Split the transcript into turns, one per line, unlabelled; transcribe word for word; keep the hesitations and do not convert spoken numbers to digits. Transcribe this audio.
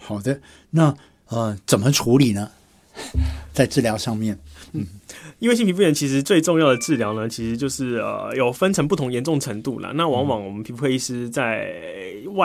好的，那呃怎么处理呢？在治疗上面，嗯。
异位性皮肤炎其实最重要的治疗呢，其实就是呃有分成不同严重程度啦。那往往我们皮肤科医师在外